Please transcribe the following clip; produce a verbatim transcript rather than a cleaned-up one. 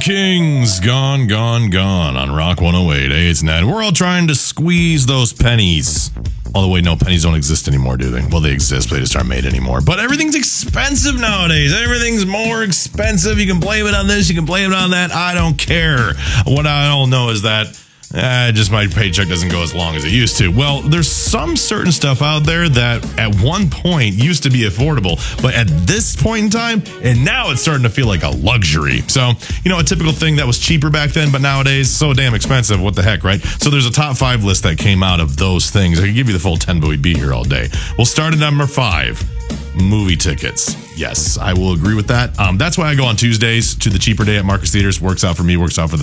Kings, gone, gone, gone on Rock one oh eight. Hey, it's Ned. We're all trying to squeeze those pennies. All the way, no, pennies don't exist anymore, do they? Well, they exist, but they just aren't made anymore. But everything's expensive nowadays. Everything's more expensive. You can blame it on this, you can blame it on that. I don't care. What I don't know is that Uh, just my paycheck doesn't go as long as it used to. Well, there's some certain stuff out there that at one point used to be affordable, but at this point in time, and now it's starting to feel like a luxury. So, you know, a typical thing that was cheaper back then, but nowadays so damn expensive. What the heck, right? So there's a top five list that came out of those things. I could give you the full ten, but we'd be here all day. We'll start at number five. Movie tickets. Yes, I will agree with that. Um, that's why I go on Tuesdays to the cheaper day at Marcus Theaters. Works out for me, works out for the